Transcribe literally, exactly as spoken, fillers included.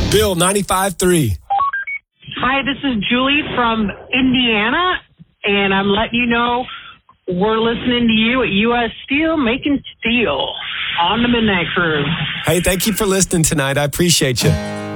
Bill, ninety-five three. Hi, this is Julie from Indiana, and I'm letting you know we're listening to you at U S Steel, making steel on the Midnight Cruise. Hey, thank you for listening tonight. I appreciate you.